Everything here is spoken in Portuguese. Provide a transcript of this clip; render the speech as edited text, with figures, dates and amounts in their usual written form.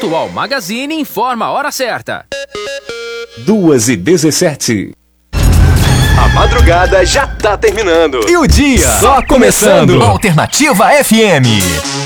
Atual Magazine informa a hora certa. 2h17. A madrugada já tá terminando. E o dia só começando. Alternativa FM.